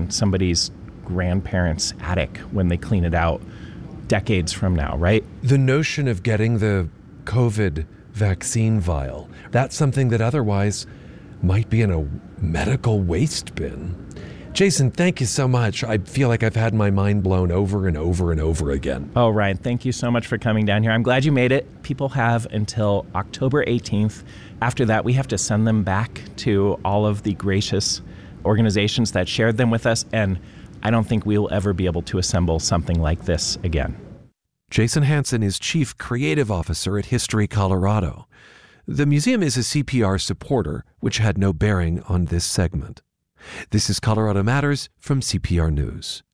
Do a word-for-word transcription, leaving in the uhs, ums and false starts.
in somebody's grandparents' attic when they clean it out decades from now, right? The notion of getting the COVID vaccine vial, that's something that otherwise might be in a medical waste bin. Jason, thank you so much. I feel like I've had my mind blown over and over and over again. Oh, Ryan, thank you so much for coming down here. I'm glad you made it. People have until October eighteenth. After that, we have to send them back to all of the gracious organizations that shared them with us, and I don't think we will ever be able to assemble something like this again. Jason Hanson is Chief Creative Officer at History Colorado. The museum is a C P R supporter, which had no bearing on this segment. This is Colorado Matters from C P R News.